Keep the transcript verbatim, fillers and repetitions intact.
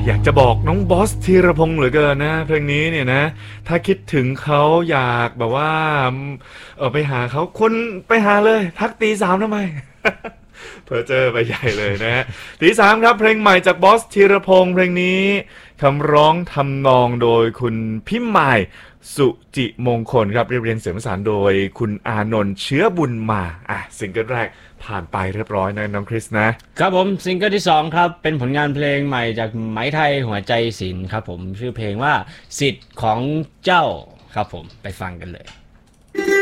อยากจะบอกน้องบอสธีรพงษ์เหลือเกินนะเพลงนี้เนี่ยนะถ้าคิดถึงเขาอยากแบบว่าเออไปหาเขาคนไปหาเลยทักตีสามทำไม เพอเจอไปใหญ่เลยนะฮะตีสามครับเพลงใหม่จากบอสธีรพงษ์เพลงนี้คำร้องทำนองโดยคุณพิมายสุจิมงคลครับเรียบเรียงเสียงประสานโดยคุณอานนท์เชื้อบุญมาอ่ะซิงเกิลแรกผ่านไปเรียบร้อยนะน้องคริสนะครับผมซิงเกิลที่สองครับเป็นผลงานเพลงใหม่จากไหมไทยหัวใจศิลป์ครับผมชื่อเพลงว่าสิทธิ์ของเจ้าครับผมไปฟังกันเลย